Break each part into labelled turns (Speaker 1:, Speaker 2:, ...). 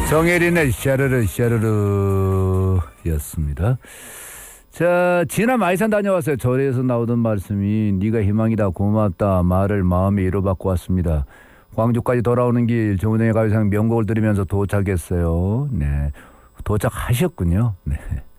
Speaker 1: 정혜린의 샤르르 샤르르 였습니다. 자, 지난 마이산 다녀왔어요. 절에서 나오던 말씀이 네가 희망이다 고맙다 말을 마음에 위로받고 왔습니다. 광주까지 돌아오는 길 정은영의 가요상 명곡을 들으면서 도착했어요. 네, 도착하셨군요. 네.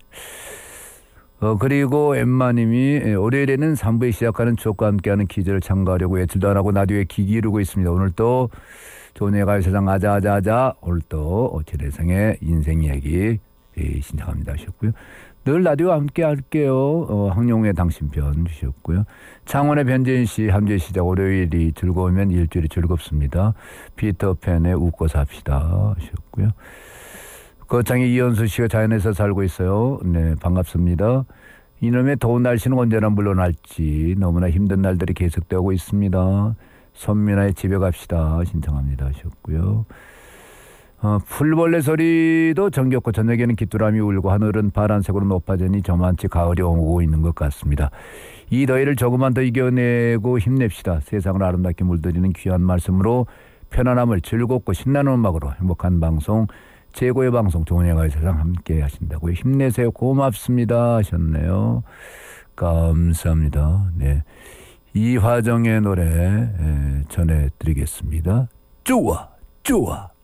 Speaker 1: 그리고 엠마님이 월요일에는 3부에 시작하는 추억과 함께하는 퀴즈를 참가하려고 외출도 안 하고 라디오에 귀 기울이고 있습니다. 오늘 또 조은혜의 가요세상 아자아자아자 오늘 또 최대성의 인생 이야기 신청합니다 하셨고요. 늘 라디오와 함께 할게요. 항용의 당신편 주셨고요. 창원의 변재인 씨 한 주의 시작 월요일이 즐거우면 일주일이 즐겁습니다. 피터팬의 웃고 삽시다 하셨고요. 거창의 이현수 씨가 자연에서 살고 있어요. 네, 반갑습니다. 이놈의 더운 날씨는 언제나 물러날지 너무나 힘든 날들이 계속되고 있습니다. 선민아의 집에 갑시다 신청합니다 하셨고요. 풀벌레 소리도 정겹고 저녁에는 귀뚜라미 울고 하늘은 파란색으로 높아지니 저만치 가을이 오고 있는 것 같습니다. 이 더위를 조금만 더 이겨내고 힘냅시다. 세상을 아름답게 물들이는 귀한 말씀으로 편안함을 즐겁고 신나는 음악으로 행복한 방송 최고의 방송 조은혜의 가요세상 함께 하신다고요. 힘내세요. 고맙습니다 하셨네요. 감사합니다. 네, 이화정의 노래 전해드리겠습니다. 좋아 좋아.